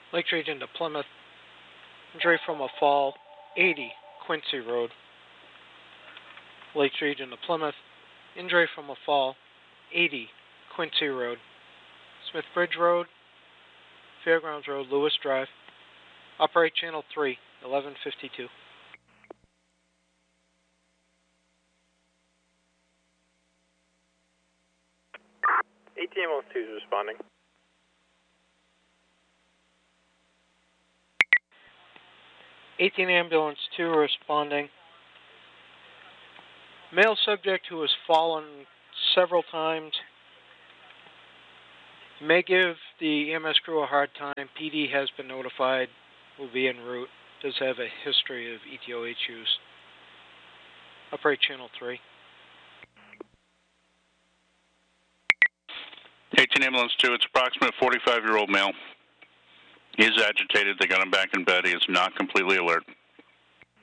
Lakes Region to Plymouth. Injury from a fall, 80 Quincy Road. Lakes Region to Plymouth. Injury from a fall, 80 Quincy Road. Smith Bridge Road, Fairgrounds Road, Lewis Drive. Operate Channel 3, 1152. ATM 02 is responding. '18 Ambulance 2 responding. Male subject who has fallen several times. May give the EMS crew a hard time. PD has been notified. Will be en route. Does have a history of ETOH use. Operate Channel 3. 18 Ambulance 2, it's approximate 45-year-old male. He is agitated. They got him back in bed. He is not completely alert.